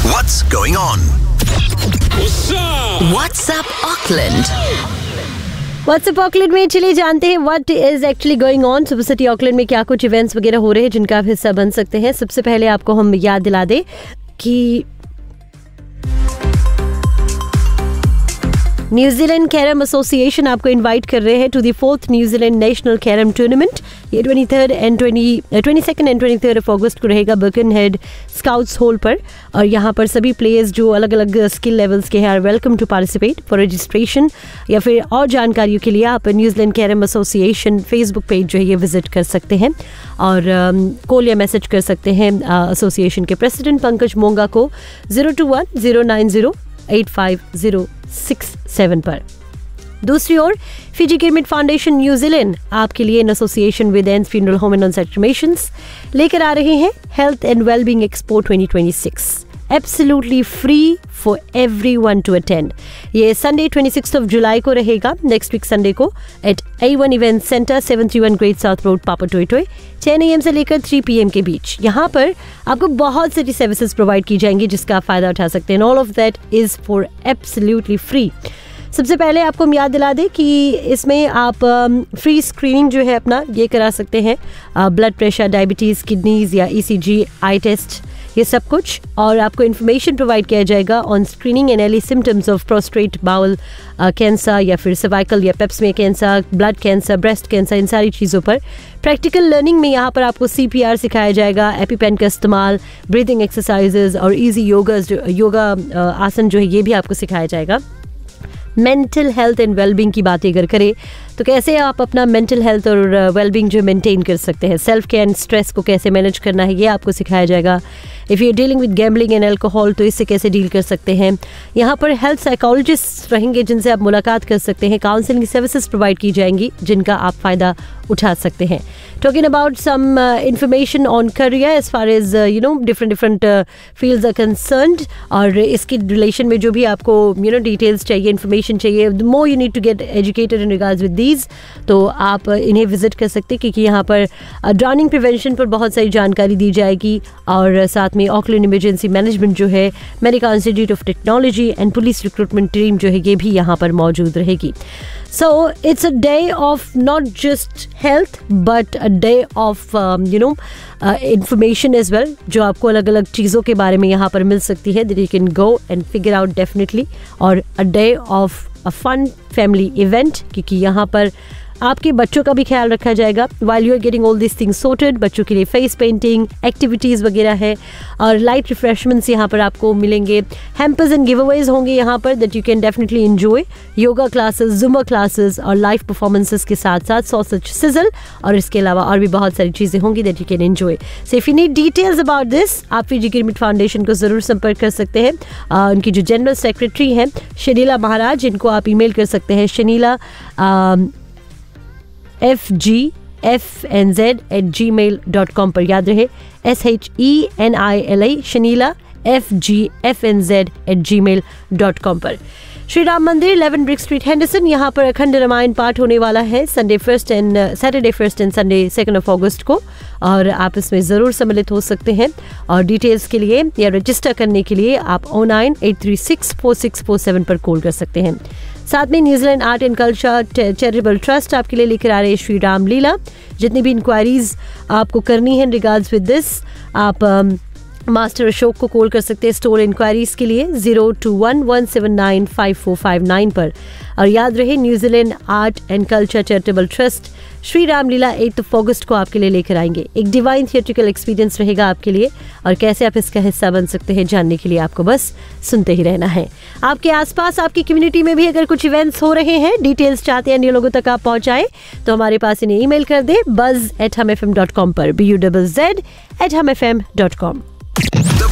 What's going on? What's up Auckland? WhatsApp Auckland में चलिए जानते हैं what is actually going on. Super city Auckland में क्या कुछ इवेंट्स वगैरह हो रहे हैं जिनका आप हिस्सा बन सकते हैं। सबसे पहले आपको हम याद दिला दें कि न्यूजीलैंड कैरम एसोसिएशन आपको इनवाइट कर रहे हैं to the 4th New Zealand national carrom tournament. ये 22nd एंड 23rd ऑफ अगस्त को रहेगा बर्कनहेड स्काउट्स हॉल पर। और यहाँ पर सभी प्लेयर्स जो अलग अलग स्किल लेवल्स के हैं are welcome to participate. For registration या फिर और जानकारियों के लिए आप New Zealand carrom association Facebook page जो है ये विजिट कर सकते हैं और कॉल या मैसेज कर सकते हैं एसोसिएशन के प्रेसिडेंट पंकज मोंगा को 021-090-85-067 पर। दूसरी ओर फिजी किरमिट फाउंडेशन न्यूजीलैंड आपके लिए in association with and funeral home and on-site क्रिमेशंस लेकर आ रहे हैं health and wellbeing expo 2026 absolutely free for everyone to attend. ये संडे 26 ऑफ जुलाई को रहेगा, नेक्स्ट वीक संडे को eight A1 event centre 731 great south road पापा toy 10 AM से लेकर 3 PM के बीच। यहाँ पर आपको बहुत सारी सर्विसेज प्रोवाइड की जाएंगी जिसका आप फायदा उठा सकते हैं। All of that is for absolutely free. सबसे पहले आपको हम याद दिला दें कि इसमें आप फ्री स्क्रीनिंग जो है अपना ये करा सकते हैं, ब्लड प्रेशर, डायबिटीज़, किडनीज या ECG, आई टेस्ट, ये सब कुछ। और आपको इन्फॉर्मेशन प्रोवाइड किया जाएगा on screening and early symptoms of prostate bowl cancer या फिर सर्वाइकल या पेप्समियर cancer, blood cancer, breast cancer, इन सारी चीज़ों पर। प्रैक्टिकल लर्निंग में यहाँ पर आपको CPR सिखाया जाएगा, एपीपेन का इस्तेमाल, ब्रीदिंग एक्सरसाइजेज और ईजी योगा आसन जो है ये भी आपको सिखाया जाएगा। मेंटल हेल्थ एंड वेलबींग की बात अगर करें तो कैसे आप अपना मेंटल हेल्थ और वेलबींग जो मेंटेन कर सकते हैं, सेल्फ केयर एंड स्ट्रेस को कैसे मैनेज करना है ये आपको सिखाया जाएगा। If you dealing with gambling and alcohol तो इससे कैसे डील कर सकते हैं। यहाँ पर हेल्थ साइकोलॉजिस्ट रहेंगे जिनसे आप मुलाकात कर सकते हैं, काउंसलिंग सर्विसेज प्रोवाइड की जाएंगी जिनका आप फ़ायदा उठा सकते हैं। Talking about some information on career as far as different fields are concerned, और इसके रिलेशन में जो भी आपको डिटेल्स चाहिए, इन्फॉर्मेशन चाहिए, the more you need to get educated in regards with these, तो आप इन्हें विजिट कर सकते हैं क्योंकि यहाँ पर ड्राउनिंग प्रिवेंशन पर बहुत सारी जानकारी दी जाएगी और साथ में ऑकलैंड इमरजेंसी मैनेजमेंट जो है, America institute of technology and police recruitment team जो है ये भी यहाँ पर मौजूद रहेगी। So it's a day of not just health but a day of information as well, जो आपको अलग अलग चीज़ों के बारे में यहाँ पर मिल सकती है that you can go and figure out definitely, और a day of a fun family event क्योंकि यहाँ पर आपके बच्चों का भी ख्याल रखा जाएगा while you are getting all these things sorted। बच्चों के लिए फेस पेंटिंग एक्टिविटीज़ वगैरह है और लाइट रिफ्रेशमेंट्स यहाँ पर आपको मिलेंगे। हैम्पर्स एंड गिवअवेज होंगे यहाँ पर that you can definitely enjoy. Yoga classes, Zumba classes और लाइव परफॉर्मेंसेस के साथ साथ सॉसेज सिजल और इसके अलावा और भी बहुत सारी चीज़ें होंगी that you can enjoy. So if you need details about this आप फिजी किरमिट फाउंडेशन को ज़रूर संपर्क कर सकते हैं। उनकी जो जनरल सेक्रेटरी हैं शनीला महाराज, इनको आप ईमेल कर सकते हैं शनीला FGFNZ@gmail.com पर। याद रहे SHENILA शनीला FGFNZ@gmail.com पर। श्री राम मंदिर 11 ब्रिक स्ट्रीट हेंडरसन, यहाँ पर अखंड रामायण पाठ होने वाला है सैटरडे 1st एंड संडे 2 अगस्त को, और आप इसमें ज़रूर सम्मिलित हो सकते हैं। और डिटेल्स के लिए या रजिस्टर करने के लिए आप 0983646447 पर कॉल कर सकते हैं। साथ में New Zealand art and culture charitable trust आपके लिए लेकर आ रहे हैं श्री राम लीला। जितनी भी इंक्वायरीज आपको करनी है रिगार्ड्स विद दिस आप मास्टर अशोक को कॉल कर सकते हैं स्टोर इंक्वायरीज के लिए 021-179-5459 पर। और याद रहे New Zealand art and culture charitable trust Shri Ramlila 8 अगस्त को आपके लिए लेकर आएंगे। एक डिवाइन थिएट्रिकल एक्सपीरियंस रहेगा आपके लिए, और कैसे आप इसका हिस्सा बन सकते हैं जानने के लिए आपको बस सुनते ही रहना है। आपके आसपास आपकी कम्युनिटी में भी अगर कुछ इवेंट्स हो रहे हैं, डिटेल्स चाहते हैं अन्य लोगों तक आप पहुंचाएं, तो हमारे पास इन्हें ईमेल कर दें buzz@humfm.com पर, BUZZ@humfm.com।